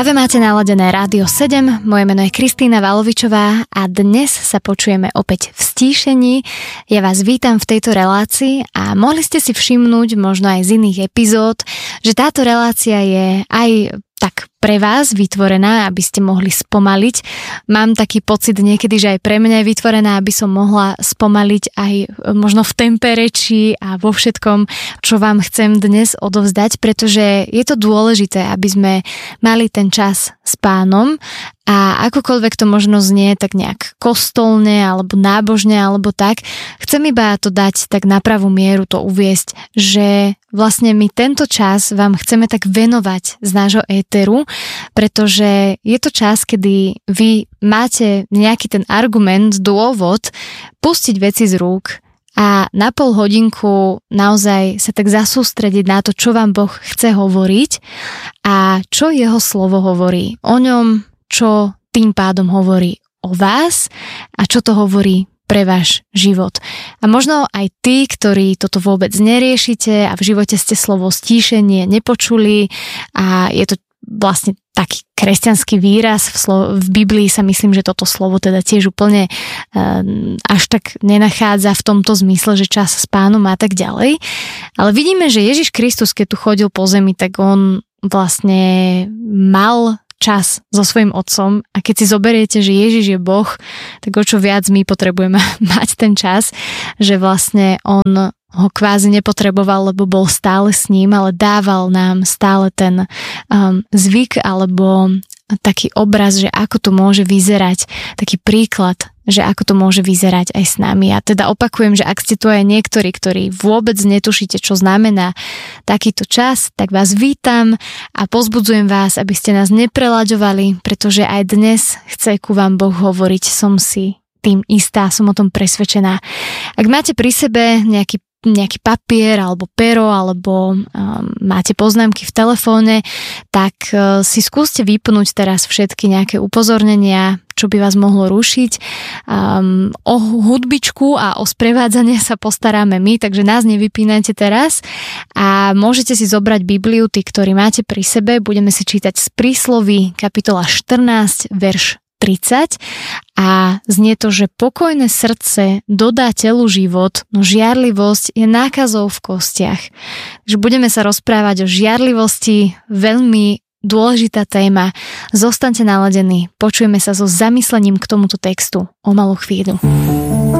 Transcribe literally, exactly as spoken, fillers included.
Práve máte naladené Rádio sedem, moje meno je Kristýna Valovičová a dnes sa počujeme opäť v stíšení. Ja vás vítam v tejto relácii a mohli ste si všimnúť možno aj z iných epizód, že táto relácia je aj tak pre vás vytvorená, aby ste mohli spomaliť. Mám taký pocit niekedy, že aj pre mňa je vytvorená, aby som mohla spomaliť aj možno v tempe reči a vo všetkom, čo vám chcem dnes odovzdať, pretože je to dôležité, aby sme mali ten čas s Pánom a akokoľvek to možno znie tak nejak kostolne alebo nábožne alebo tak, chcem iba to dať tak na pravú mieru, to uviesť, že vlastne my tento čas vám chceme tak venovať z nášho éteru, pretože je to čas, kedy vy máte nejaký ten argument, dôvod pustiť veci z rúk a na pol hodinku naozaj sa tak zasústrediť na to, čo vám Boh chce hovoriť a čo jeho slovo hovorí o ňom, čo tým pádom hovorí o vás a čo to hovorí pre váš život. A možno aj tí, ktorí toto vôbec neriešite a v živote ste slovo stíšenie nepočuli a je to vlastne taký kresťanský výraz v, slo- v Biblii sa myslím, že toto slovo teda tiež úplne um, až tak nenachádza v tomto zmysle, že čas s Pánom a tak ďalej. Ale vidíme, že Ježiš Kristus, keď tu chodil po zemi, tak on vlastne mal čas so svojím otcom a keď si zoberiete, že Ježiš je Boh, tak o čo viac my potrebujeme mať ten čas, že vlastne on ho kvázi nepotreboval, lebo bol stále s ním, ale dával nám stále ten um, zvyk alebo taký obraz, že ako to môže vyzerať, taký príklad, že ako to môže vyzerať aj s nami. A teda opakujem, že ak ste tu aj niektorí, ktorí vôbec netušíte, čo znamená takýto čas, tak vás vítam a pozbudzujem vás, aby ste nás neprelaďovali, pretože aj dnes chce ku vám Boh hovoriť, som si tým istá, som o tom presvedčená. Ak máte pri sebe nejaký nejaký papier alebo pero alebo um, máte poznámky v telefóne, tak uh, si skúste vypnúť teraz všetky nejaké upozornenia, čo by vás mohlo rušiť. Um, o hudbičku a o sprevádzanie sa postaráme my, takže nás nevypínajte teraz a môžete si zobrať Bibliu, tí, ktorí máte pri sebe. Budeme si čítať z Prísloví, kapitola štrnásť, verš tridsať a znie to, že pokojné srdce dodá telu život, no žiarlivosť je nákazou v kostiach. Takže budeme sa rozprávať o žiarlivosti, veľmi dôležitá téma. Zostaňte naladení, počujeme sa so zamyslením k tomuto textu o malú chvíľu.